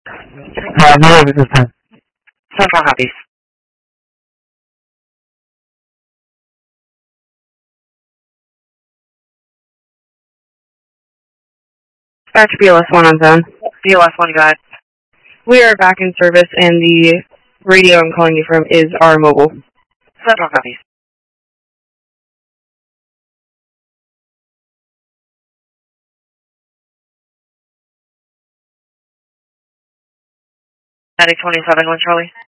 No, this is time. Central copies. Dispatch BLS-1 on zone. BLS-1, go ahead. We are back in service, and the radio I'm calling you from is our mobile. Central copies. Attic 27, 1 Charlie.